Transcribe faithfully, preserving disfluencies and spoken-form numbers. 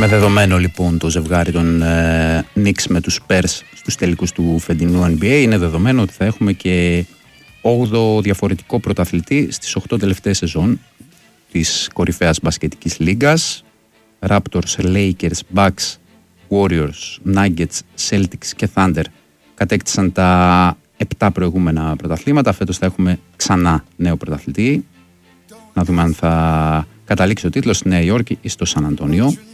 Με δεδομένο λοιπόν το ζευγάρι των ε, Knicks με τους Spurs στους τελικούς του φετινού N B A, είναι δεδομένο ότι θα έχουμε και όγδοο διαφορετικό πρωταθλητή στις οκτώ τελευταίες σεζόν της κορυφαίας μπασκετικής λίγκας. Raptors, Lakers, Bucks, Warriors, Nuggets, Celtics και Thunder κατέκτησαν τα επτά προηγούμενα πρωταθλήματα. Φέτος θα έχουμε ξανά νέο πρωταθλητή. Να δούμε αν θα καταλήξει ο τίτλος στη Νέα Υόρκη ή στο Σαν Αντώνιο.